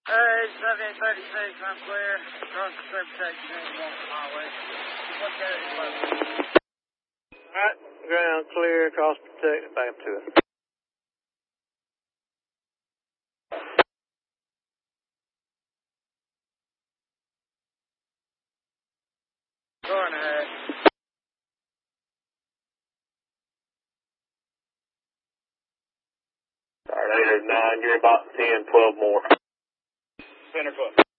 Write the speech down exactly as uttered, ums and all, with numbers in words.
Uh, it's seventy-eight thirty-six, I'm clear. Across the surface section in Walton Highway. What's that is left? Alright, ground clear, cross protect, back up to it. Going ahead. Alright, eight oh nine, you're about ten, twelve more. Center foot.